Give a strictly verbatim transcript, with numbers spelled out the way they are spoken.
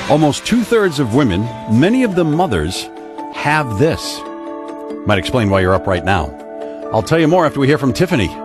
Almost two-thirds of women, many of them mothers, have this. Might explain why you're up right now. I'll tell you more after we hear from Tiffany.